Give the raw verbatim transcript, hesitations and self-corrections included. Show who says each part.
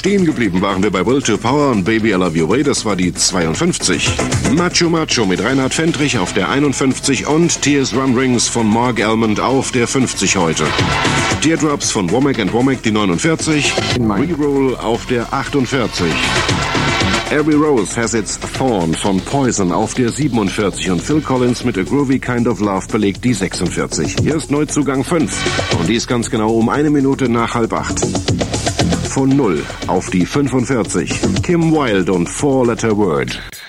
Speaker 1: Stehen geblieben waren wir bei Will to Power und Baby I Love Your Way, das war die zweiundfünfzig. Macho Macho mit Reinhard Fendrich auf der einundfünfzig und Tears Run Rings von Mark Almond auf der fünfzig heute. Teardrops von Womack and Womack die neunundvierzig, Reroll auf der achtundvierzig. Every Rose Has Its Thorn von Poison auf der siebenundvierzig und Phil Collins mit A Groovy Kind of Love belegt die sechsundvierzig. Hier ist Neuzugang fünf und die ist ganz genau um eine Minute nach halb acht. Von null auf die fünfundvierzig. Kim Wilde und Four Letter Word.